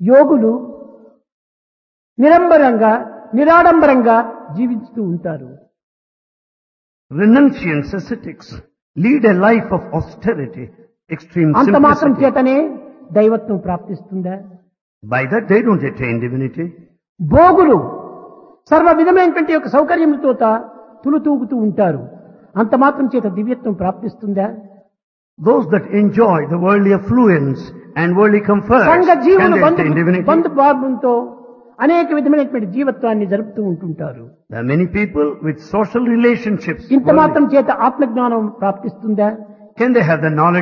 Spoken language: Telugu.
యోగులు నిరంబరంగా నిరాడంబరంగా జీవిస్తూ ఉంటారు. Renunciants, ascetics, lead a life of austerity, extreme అంత మాత్రం simplicity. చేతనే దైవత్వం ప్రాప్తిస్తుందా? By that they don't attain divinity. భోగులు సర్వ విధమైనటువంటి యొక్క సౌకర్యములతో తులుతూగుతూ ఉంటారు. అంత మాత్రం చేత దివ్యత్వం ప్రాప్తిస్తుందా? Those that enjoy the worldly affluence and worldly comforts, సంఘ can జీవులు they attain divinity? బంధుభావంతో అనేక విధమైనటువంటి జీవత్వాన్ని జరుపుతూ ఉంటుంటారు. There are many people with social relationships. ఇంత మాత్రం చేత ఆత్మజ్ఞానం ప్రాప్తిస్తుందా? Can they have the knowledge